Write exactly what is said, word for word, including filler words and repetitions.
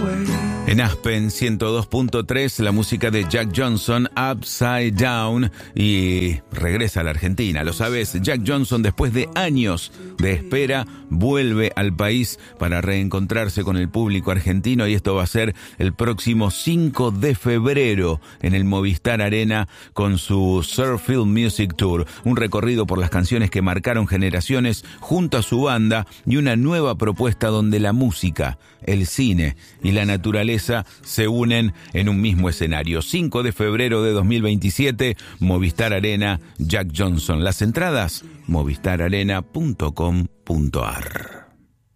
En Aspen ciento dos punto tres, la música de Jack Johnson, Upside Down, y regresa a la Argentina. Lo sabes, Jack Johnson, después de años de espera, vuelve al país para reencontrarse con el público argentino, y esto va a ser el próximo cinco de febrero en el Movistar Arena con su Surffield Music Tour, un recorrido por las canciones que marcaron generaciones junto a su banda y una nueva propuesta donde la música, el cine y la naturaleza se unen en un mismo escenario. cinco de febrero de dos mil veintisiete, Movistar Arena, Jack Johnson. Las entradas, movistar arena punto com punto ar.